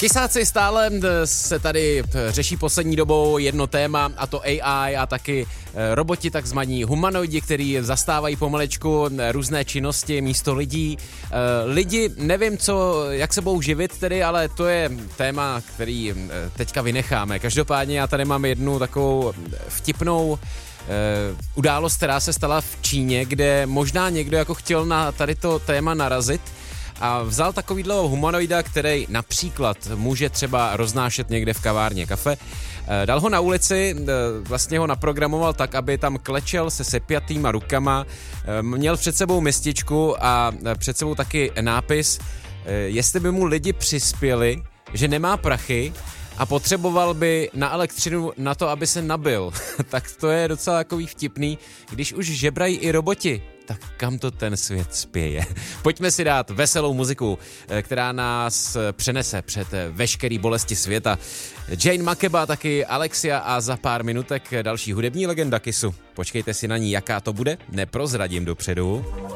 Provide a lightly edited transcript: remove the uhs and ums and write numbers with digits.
Tisáci stále se tady řeší poslední dobou jedno téma, a to AI a taky roboti takzvaní humanoidi, který zastávají pomalečku různé činnosti místo lidí. Lidi, nevím jak se budou živit tedy, ale to je téma, který teďka vynecháme. Každopádně já tady mám jednu takovou vtipnou událost, která se stala v Číně, kde možná někdo jako chtěl na tady to téma narazit a vzal takovýhle humanoida, který například může třeba roznášet někde v kavárně kafe, dal ho na ulici, vlastně ho naprogramoval tak, aby tam klečel se sepjatýma rukama, měl před sebou mističku a před sebou taky nápis, jestli by mu lidi přispěli, že nemá prachy a potřeboval by na elektřinu na to, aby se nabil. Tak to je docela takový vtipný, když už žebrají i roboti. Tak kam to ten svět spěje? Pojďme si dát veselou muziku, která nás přenese před veškerý bolesti světa. Jane Makeba, taky Alexia a za pár minutek další hudební legenda Kissu. Počkejte si na ní, jaká to bude, neprozradím dopředu.